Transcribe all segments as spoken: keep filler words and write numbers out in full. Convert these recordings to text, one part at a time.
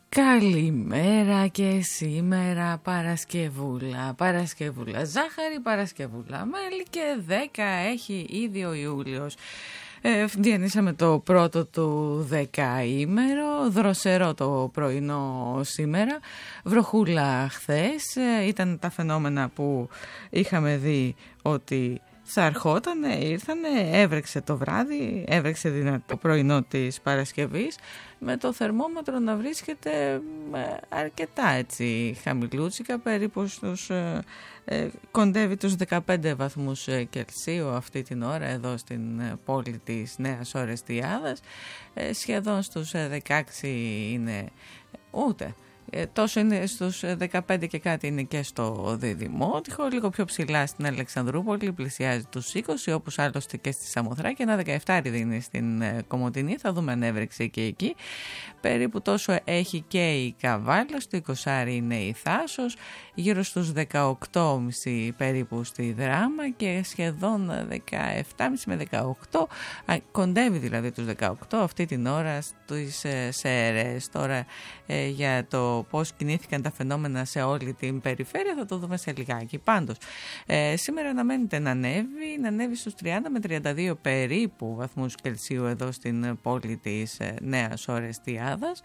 Καλημέρα και σήμερα Παρασκευούλα, Παρασκευούλα ζάχαρη, Παρασκευούλα μέλι και δέκα έχει ήδη ο Ιούλιος. Ε, διανύσαμε το πρώτο του δεκαήμερο, δροσερό το πρωινό σήμερα, βροχούλα χθες, ε, ήταν τα φαινόμενα που είχαμε δει ότι θα ερχότανε, ήρθανε, έβρεξε το βράδυ, έβρεξε δυνατό το πρωινό της Παρασκευής, με το θερμόμετρο να βρίσκεται αρκετά έτσι χαμηλούτσικα, περίπου στους, ε, ε, κοντεύει τους δεκαπέντε βαθμούς Κελσίου αυτή την ώρα εδώ στην πόλη της Νέας Ορεστιάδας, ε, σχεδόν στους δεκαέξι είναι ούτε. Ε, τόσο είναι στους δεκαπέντε και κάτι είναι και στο Διδημότυχο, λίγο πιο ψηλά στην Αλεξανδρούπολη, πλησιάζει τους είκοσι, όπως άλλωστε και στη Σαμοθράκη, ένα δεκαεπτά είναι στην Κομοτηνή, θα δούμε αν έβρεξε και εκεί. Περίπου τόσο έχει και η Καβάλα, στο είκοσι είναι η Θάσος, γύρω στους δεκαοκτώ κόμμα πέντε περίπου στη Δράμα και σχεδόν δεκαεπτά κόμμα πέντε με δεκαοκτώ, κοντεύει δηλαδή τους δεκαοκτώ αυτή την ώρα στις ΣΕΡΕΣ. Τώρα ε, για το πώς κινήθηκαν τα φαινόμενα σε όλη την περιφέρεια θα το δούμε σε λιγάκι. Πάντως, ε, σήμερα αναμένεται να ανέβει, να ανέβει στους τριάντα με τριάντα δύο περίπου βαθμούς Κελσίου εδώ στην πόλη της ε, Νέας Ορεστιάδας,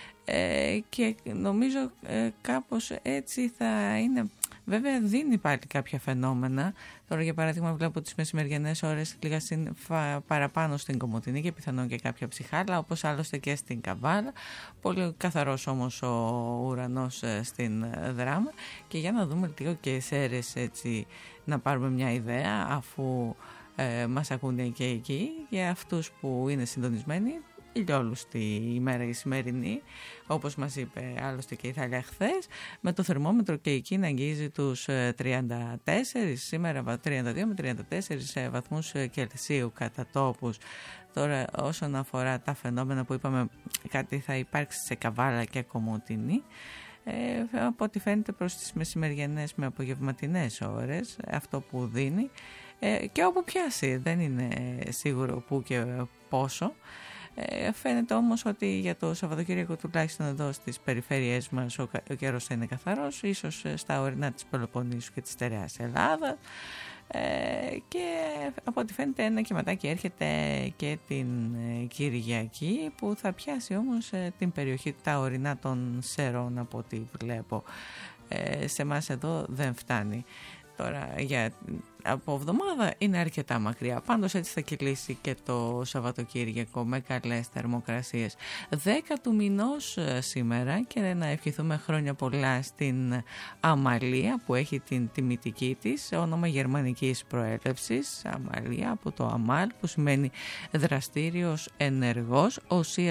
ε, και νομίζω ε, κάπως έτσι θα είναι. Βέβαια δίνει πάλι κάποια φαινόμενα. Τώρα για παράδειγμα βλέπω τις μεσημεριανές ώρες λίγα συν, φα, παραπάνω στην Κομοτηνή και πιθανόν και κάποια ψυχάλα, όπως άλλωστε και στην Καβάλα. Πολύ καθαρός όμως ο ουρανός ε, στην ε, Δράμα. Και για να δούμε λίγο και ΣΕΡΕΣ έτσι, να πάρουμε μια ιδέα, αφού ε, μας ακούνε και εκεί, για αυτούς που είναι συντονισμένοι. Ηλιόλουστη ημέρα η σημερινή, όπως μας είπε άλλωστε και η Θάλια χθες, με το θερμόμετρο και εκεί να αγγίζει τους τριάντα τέσσερα, σήμερα τριάντα δύο με τριάντα τέσσερα βαθμούς Κελσίου κατά τόπους. Τώρα όσον αφορά τα φαινόμενα που είπαμε κάτι θα υπάρξει σε Καβάλα και Κομοτηνή, ε, από ό,τι φαίνεται προς τις μεσημεριανές με απογευματινές ώρες, αυτό που δίνει, ε, και όπου πιάσει, δεν είναι σίγουρο που και πόσο. Ε, φαίνεται όμως ότι για το Σαββατοκύριακο τουλάχιστον εδώ στις περιφέρειές μας ο, ο καιρός θα είναι καθαρός, ίσως στα ορεινά της Πελοποννήσου και της στερεάς Ελλάδας, ε, και από ό,τι φαίνεται ένα κυματάκι έρχεται και την ε, Κυριακή που θα πιάσει όμως ε, την περιοχή τα ορεινά των Σερών από ό,τι βλέπω. Ε, σε εμάς εδώ δεν φτάνει. Τώρα για από εβδομάδα είναι αρκετά μακριά. Πάντως έτσι θα κυλήσει και το Σαββατοκύριακο με καλές θερμοκρασίες. δέκα του μηνός σήμερα και να ευχηθούμε χρόνια πολλά στην Αμαλία που έχει την τιμητική της, όνομα γερμανικής προέλευσης. Αμαλία από το Αμάλ που σημαίνει δραστήριος, ενεργός, οσία